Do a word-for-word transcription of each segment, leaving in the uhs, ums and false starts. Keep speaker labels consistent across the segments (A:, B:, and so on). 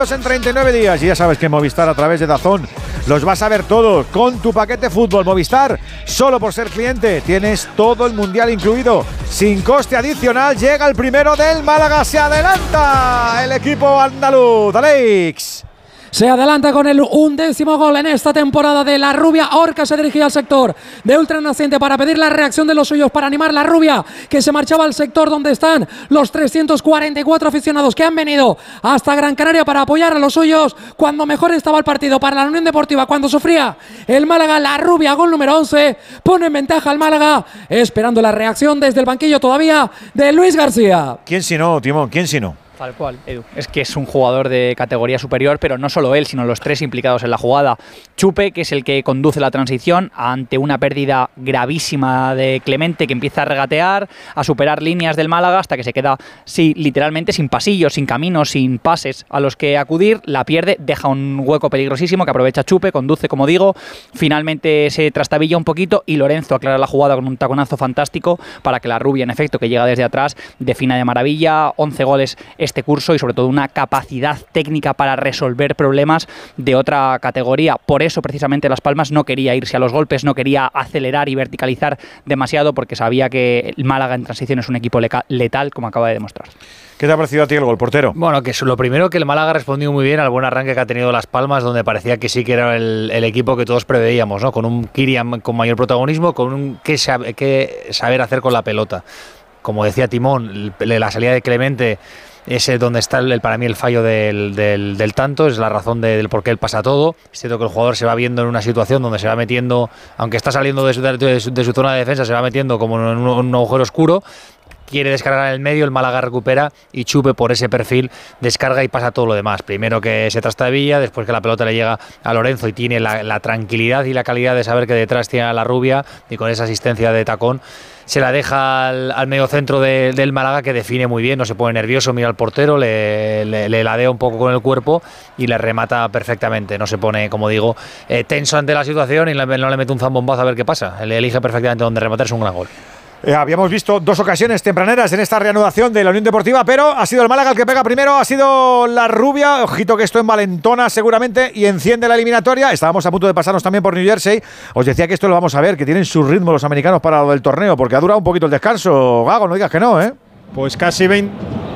A: En treinta y nueve días y ya sabes que Movistar a través de DAZN los vas a ver todos con tu paquete fútbol Movistar. Solo por ser cliente tienes todo el mundial incluido sin coste adicional. Llega el primero del Málaga, se adelanta el equipo andaluz. Alex.
B: Se adelanta con el undécimo gol en esta temporada de La Rubia. Orca se dirigía al sector de Ultranaciente para pedir la reacción de los suyos, para animar La Rubia, que se marchaba al sector donde están los trescientos cuarenta y cuatro aficionados que han venido hasta Gran Canaria para apoyar a los suyos cuando mejor estaba el partido para la Unión Deportiva, cuando sufría el Málaga. La Rubia, gol número once, pone en ventaja al Málaga, esperando la reacción desde el banquillo todavía de Luis García.
A: ¿Quién si no, Timón? ¿Quién si no?
C: Tal cual, Edu. Es que es un jugador de categoría superior, pero no solo él, sino los tres implicados en la jugada. Chupe, que es el que conduce la transición ante una pérdida gravísima de Clemente, que empieza a regatear, a superar líneas del Málaga hasta que se queda, sí, literalmente sin pasillos, sin caminos, sin pases a los que acudir. La pierde, deja un hueco peligrosísimo que aprovecha Chupe, conduce, como digo, finalmente se trastabilla un poquito y Lorenzo aclara la jugada con un taconazo fantástico para que La Rubia, en efecto, que llega desde atrás, defina de maravilla. once goles este curso y sobre todo una capacidad técnica para resolver problemas de otra categoría. Por eso precisamente Las Palmas no quería irse a los golpes, no quería acelerar y verticalizar demasiado, porque sabía que el Málaga en transición es un equipo letal, como acaba de demostrar.
A: ¿Qué te ha parecido a ti el gol, portero?
D: Bueno, que es lo primero, que el Málaga ha respondido muy bien al buen arranque que ha tenido Las Palmas, donde parecía que sí que era el, el equipo que todos preveíamos, ¿no? Con un Kirian con mayor protagonismo, con un que, sabe, que saber hacer con la pelota. Como decía Timón, la salida de Clemente es donde está el, para mí el fallo del, del, del tanto, es la razón de, del por qué él pasa todo. Es cierto que el jugador se va viendo en una situación donde se va metiendo, aunque está saliendo de su, de su, de su zona de defensa, se va metiendo como en un, un agujero oscuro. Quiere descargar en el medio, el Málaga recupera y Chupe por ese perfil descarga y pasa todo lo demás. Primero que se trastabilla, después que la pelota le llega a Lorenzo y tiene la, la tranquilidad y la calidad de saber que detrás tiene a La Rubia y con esa asistencia de tacón se la deja al, al medio centro de, del Málaga, que define muy bien, no se pone nervioso, mira al portero, le, le, le ladea un poco con el cuerpo y le remata perfectamente. No se pone, como digo, eh, tenso ante la situación y no le mete un zambombazo a ver qué pasa. Le elige perfectamente dónde rematar, es un gran gol.
A: Eh, habíamos visto dos ocasiones tempraneras en esta reanudación de la Unión Deportiva, pero ha sido el Málaga el que pega primero, ha sido La Rubia. Ojito que esto envalentona seguramente y enciende la eliminatoria. Estábamos a punto de pasarnos también por New Jersey. Os decía que esto lo vamos a ver, que tienen su ritmo los americanos para lo del torneo, porque ha durado un poquito el descanso. Gago, no digas que no, ¿eh?
E: Pues casi veinte.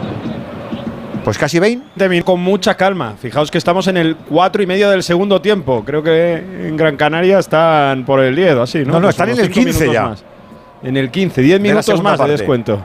A: Pues casi veinte.
E: Con mucha calma. Fijaos que estamos en el cuatro y medio del segundo tiempo. Creo que en Gran Canaria están por el diez, así, ¿no?
A: No, no, pues están en el quince ya.
E: Más. En el quince, diez minutos más de descuento.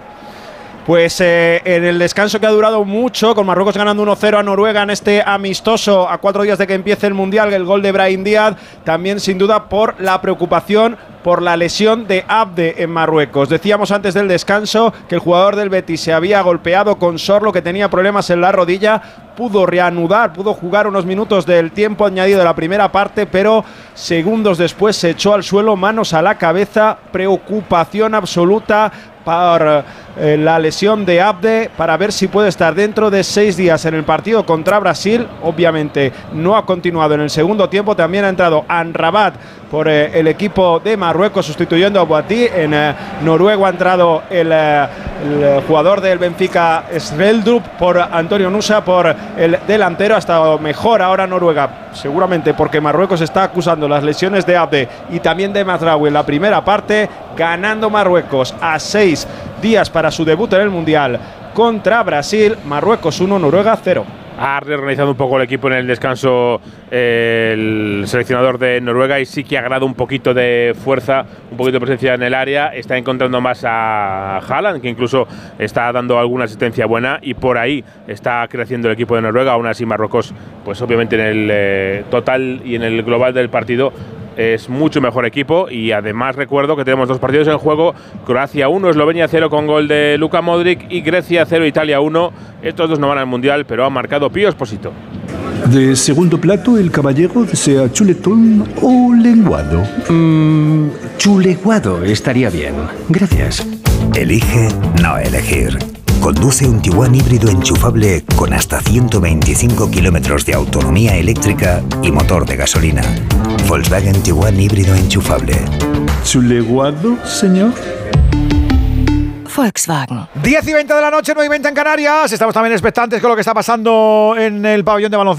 E: Pues eh, en el descanso que ha durado mucho, con Marruecos ganando uno cero a Noruega en este amistoso a cuatro días de que empiece el Mundial, el gol de Brahim Díaz, también sin duda por la preocupación por la lesión de Abde en Marruecos. Decíamos antes del descanso que el jugador del Betis se había golpeado con Sorlo, que tenía problemas en la rodilla, pudo reanudar, pudo jugar unos minutos del tiempo añadido de la primera parte, pero segundos después se echó al suelo, manos a la cabeza, preocupación absoluta por eh, la lesión de Abde, para ver si puede estar dentro de seis días en el partido contra Brasil. Obviamente no ha continuado en el segundo tiempo, también ha entrado Anrabat por eh, el equipo de Marruecos sustituyendo a Boatí. En eh, Noruega ha entrado el, eh, el jugador del Benfica Sveldrup por Antonio Nusa, por el delantero. Ha estado mejor ahora Noruega, seguramente porque Marruecos está acusando las lesiones de Abde y también de Mazraoui en la primera parte, ganando Marruecos a seis días para su debut en el Mundial contra Brasil. Marruecos uno, Noruega cero.
F: Ha reorganizado un poco el equipo en el descanso eh, el seleccionador de Noruega, y sí que ha ganado un poquito de fuerza, un poquito de presencia en el área. Está encontrando más a Haaland, que incluso está dando alguna asistencia buena, y por ahí está creciendo el equipo de Noruega. Aún así Marruecos, pues obviamente en el eh, total y en el global del partido es mucho mejor equipo. Y además recuerdo que tenemos dos partidos en juego: Croacia uno, Eslovenia cero con gol de Luka Modric, y Grecia cero, Italia uno. Estos dos no van al Mundial, pero han marcado Pío Esposito.
G: De segundo plato, el caballero desea chuletón o lenguado.
H: Mm, chuleguado estaría bien. Gracias.
I: Elige no elegir. Conduce un Tiguan híbrido enchufable con hasta ciento veinticinco kilómetros de autonomía eléctrica y motor de gasolina. Volkswagen Tiguan híbrido enchufable.
G: ¿Chuleguado, señor?
J: Volkswagen.
A: diez y veinte de la noche, nueve y veinte en Canarias. Estamos también expectantes con lo que está pasando en el pabellón de baloncesto